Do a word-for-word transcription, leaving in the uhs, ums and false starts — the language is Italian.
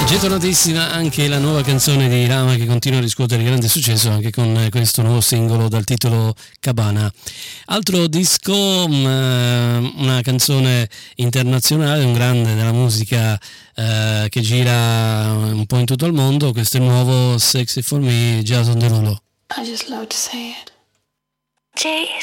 Gettonatissima anche la nuova canzone di Rama, che continua a riscuotere grande successo anche con questo nuovo singolo dal titolo Cabana. Altro disco, una canzone internazionale, un grande della musica eh, che gira un po' in tutto il mondo. Questo è il nuovo Sexy for Me, Jason Derulo. I just love to say it. J